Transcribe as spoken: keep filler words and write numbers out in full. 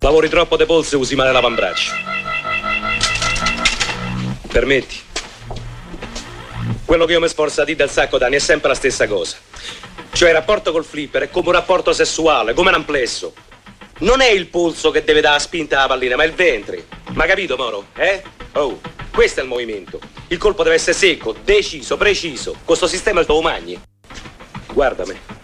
Lavori troppo de polso e usi male l'avambraccio. Permetti? Quello che io mi sforzo a dire dal sacco d'anni è sempre la stessa cosa. Cioè il rapporto col flipper è come un rapporto sessuale, come un amplesso. Non è il polso che deve dare spinta alla pallina, ma il ventre. Ma capito, Moro? Eh? Oh, questo è il movimento. Il colpo deve essere secco, deciso, preciso. Questo sistema è il tuo magni. Guardami.